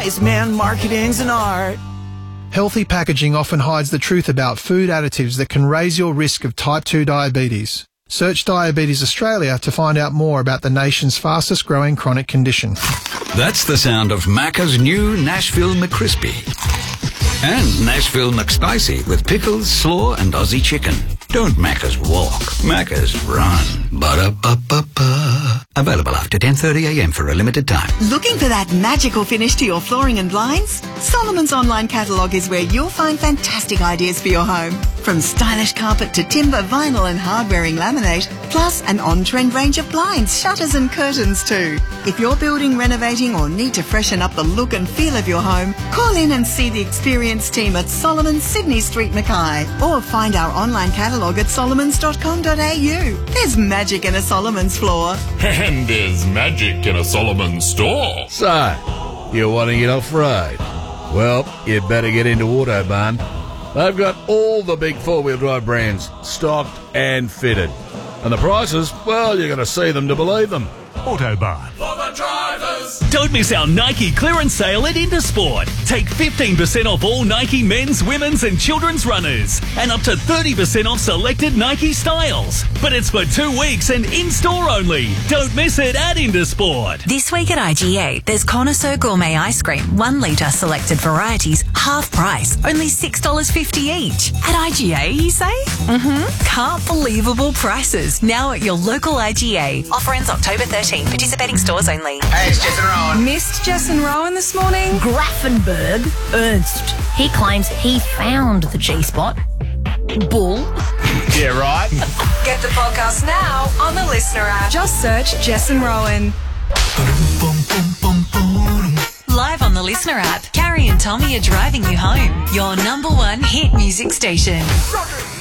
wise man, marketing's an art. Healthy packaging often hides the truth about food additives that can raise your risk of type 2 diabetes. Search Diabetes Australia to find out more about the nation's fastest growing chronic condition. That's the sound of Macca's new Nashville McCrispy. And Nashville McSpicy with pickles, slaw and Aussie chicken. Don't Macca's walk, Macca's run. Ba-da-ba-ba-ba. Available after 10:30am for a limited time. Looking for that magical finish to your flooring and blinds? Solomon's online catalogue is where you'll find fantastic ideas for your home. From stylish carpet to timber, vinyl and hard-wearing laminate, plus an on-trend range of blinds, shutters and curtains too. If you're building, renovating or need to freshen up the look and feel of your home, call in and see the experienced team at Solomon's Sydney Street, Mackay. Or find our online catalogue at solomons.com.au. There's magic in a Solomon's floor. And there's magic in a Solomon's store. So, you want to get off-road? Well, you'd better get into Autobahn. They've got all the big four-wheel drive brands stocked and fitted. And the prices, well, you're going to see them to believe them. Autobahn. For the drivers. Don't miss our Nike clearance sale at Intersport. Take 15% off all Nike men's, women's and children's runners and up to 30% off selected Nike styles. But it's for 2 weeks and in-store only. Don't miss it at Intersport. This week at IGA, there's Connoisseur Gourmet Ice Cream, 1 litre selected varieties, half price, only $6.50 each. At IGA, you say? Can't believable prices. Now at your local IGA. Offer ends October 13. Participating stores only. Hey, it's Jason Rowan. Missed Jess and Rowan this morning? Grafenberg, Ernst. He claims he found the G-spot. Bull. Yeah, right. Get the podcast now on the Listener app. Just search Jess and Rowan. Live on the Listener app, Carrie and Tommy are driving you home. Your number 1 hit music station.